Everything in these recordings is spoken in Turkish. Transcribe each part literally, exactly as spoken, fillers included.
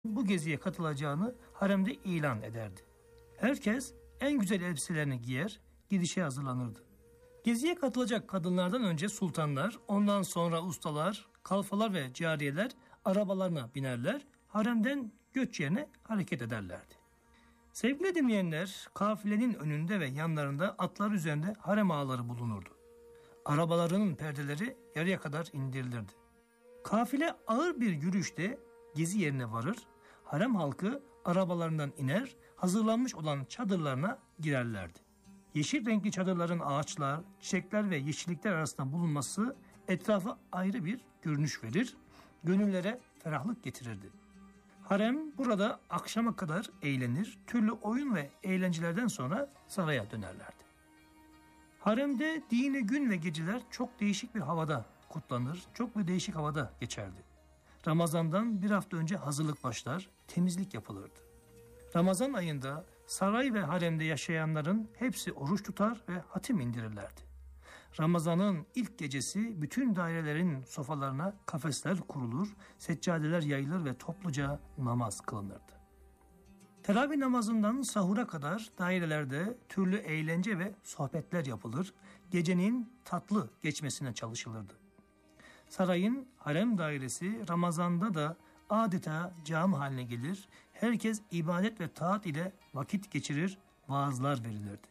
bu geziye katılacağını haremde ilan ederdi. Herkes en güzel elbiselerini giyer, gidişe hazırlanırdı. Geziye katılacak kadınlardan önce sultanlar, ondan sonra ustalar, kalfalar ve cariyeler arabalarına binerler, haremden göç yerine hareket ederlerdi. Sevgili dinleyenler, kafilenin önünde ve yanlarında atlar üzerinde harem ağaları bulunurdu. Arabalarının perdeleri yarıya kadar indirilirdi. Kafile ağır bir yürüyüşte gezi yerine varır, harem halkı arabalarından iner, hazırlanmış olan çadırlarına girerlerdi. Yeşil renkli çadırların ağaçlar, çiçekler ve yeşillikler arasında bulunması etrafa ayrı bir görünüş verir, gönüllere ferahlık getirirdi. Harem burada akşama kadar eğlenir, türlü oyun ve eğlencelerden sonra saraya dönerlerdi. Haremde dini gün ve geceler çok değişik bir havada kutlanır, çok bir değişik havada geçerdi. Ramazan'dan bir hafta önce hazırlık başlar, temizlik yapılırdı. Ramazan ayında saray ve haremde yaşayanların hepsi oruç tutar ve hatim indirirlerdi. Ramazan'ın ilk gecesi bütün dairelerin sofalarına kafesler kurulur, seccadeler yayılır ve topluca namaz kılınırdı. Teravih namazından sahura kadar dairelerde türlü eğlence ve sohbetler yapılır, gecenin tatlı geçmesine çalışılırdı. Sarayın harem dairesi Ramazan'da da adeta cami haline gelir, herkes ibadet ve taat ile vakit geçirir, vaazlar verilirdi.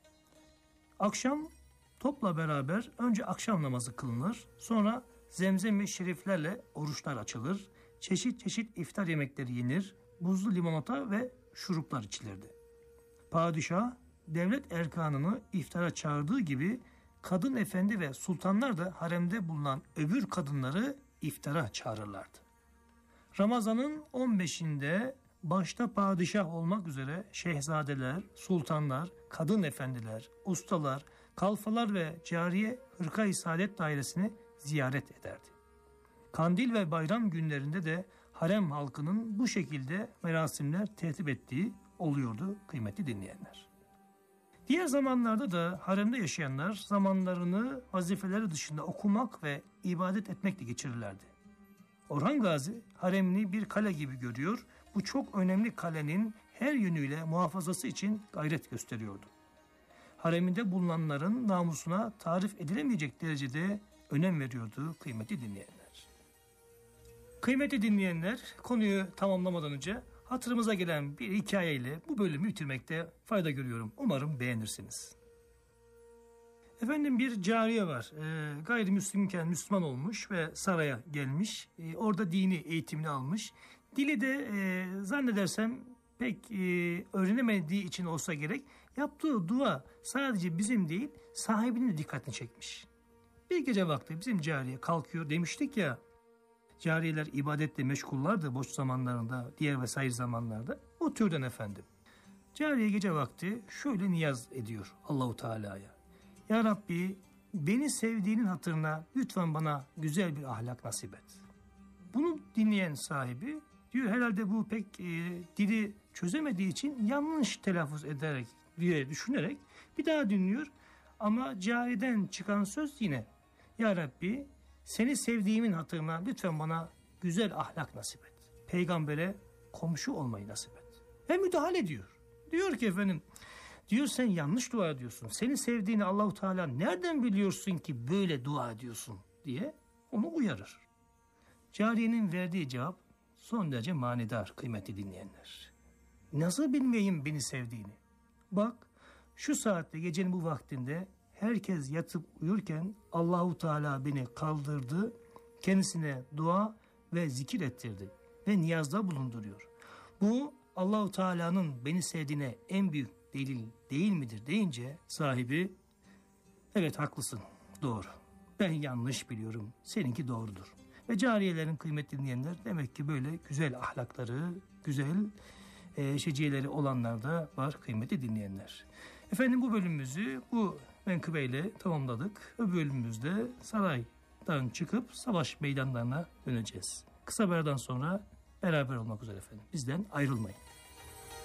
Akşam topla beraber önce akşam namazı kılınır, sonra zemzem-i şeriflerle oruçlar açılır, çeşit çeşit iftar yemekleri yenir, buzlu limonata ve şuruplar içilirdi. Padişah devlet erkanını iftara çağırdığı gibi kadın efendi ve sultanlar da haremde bulunan öbür kadınları iftara çağırırlardı. Ramazan'ın on beşinde başta padişah olmak üzere şehzadeler, sultanlar, kadın efendiler, ustalar, kalfalar ve cariye hırka-i saadet dairesini ziyaret ederdi. Kandil ve bayram günlerinde de harem halkının bu şekilde merasimler tertip ettiği oluyordu kıymetli dinleyenler. Diğer zamanlarda da haremde yaşayanlar zamanlarını vazifeleri dışında okumak ve ibadet etmekle geçirirlerdi. Orhan Gazi haremini bir kale gibi görüyor, bu çok önemli kalenin her yönüyle muhafazası için gayret gösteriyordu. Hareminde bulunanların namusuna tarif edilemeyecek derecede önem veriyordu kıymetli dinleyenler. Kıymetli dinleyenler, konuyu tamamlamadan önce hatırımıza gelen bir hikayeyle bu bölümü bitirmekte fayda görüyorum. Umarım beğenirsiniz. Efendim bir cariye var. E, gayrimüslimken Müslüman olmuş ve saraya gelmiş. E, orada dini eğitimini almış. Dili de e, zannedersem pek e, öğrenemediği için olsa gerek yaptığı dua sadece bizim değil sahibinin de dikkatini çekmiş. Bir gece vakti bizim cariye kalkıyor, demiştik ya, cariyeler ibadetle meşgullardı boş zamanlarında, diğer vesaire zamanlarda. O türden efendim. Cariye gece vakti şöyle niyaz ediyor Allahu Teala'ya. Ya Rabbi, beni sevdiğinin hatırına lütfen bana güzel bir ahlak nasip et. Bunu dinleyen sahibi diyor herhalde bu pek e, dili çözemediği için yanlış telaffuz ederek diye düşünerek bir daha dinliyor. Ama cariyeden çıkan söz yine Ya Rabbi, seni sevdiğimin hatırına lütfen bana güzel ahlak nasip et. Peygambere komşu olmayı nasip et. Ve müdahale ediyor. Diyor ki efendim, diyor sen yanlış dua ediyorsun. Seni sevdiğini Allahu Teala nereden biliyorsun ki böyle dua ediyorsun diye onu uyarır. Cariyenin verdiği cevap son derece manidar kıymetli dinleyenler. Nasıl bilmeyeyim beni sevdiğini? Bak şu saatte gecenin bu vaktinde herkes yatıp uyurken Allahu Teala beni kaldırdı, kendisine dua ve zikir ettirdi ve niyazda bulunduruyor. Bu Allahu Teala'nın beni sevdiğine en büyük delil değil midir deyince sahibi evet haklısın, doğru. Ben yanlış biliyorum, seninki doğrudur. Ve cariyelerin kıymetli dinleyenler demek ki böyle güzel ahlakları, güzel e, şeciyeleri olanlar da var kıymetli dinleyenler. Efendim bu bölümümüzü bu menkıbeyle tamamladık. Öbür bölümümüzde saraydan çıkıp savaş meydanlarına döneceğiz. Kısa bir aradan sonra beraber olmak üzere efendim. Bizden ayrılmayın.